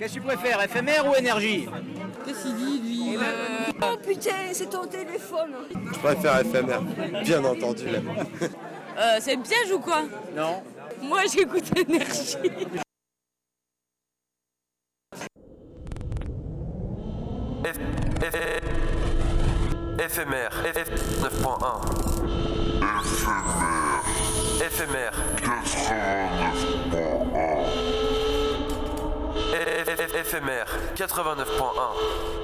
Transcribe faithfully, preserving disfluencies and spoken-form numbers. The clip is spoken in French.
Qu'est-ce que tu préfères, éphémère ou énergie? Qu'est-ce qu'il dit, lui euh... Oh putain, c'est ton téléphone. Je préfère éphémère, bien entendu. euh, C'est un piège ou quoi? Non. Moi, j'écoute énergie. F... F... Éphémère, F... neuf point un. Éphémère. Éphémère, quatre-vingt-neuf point un.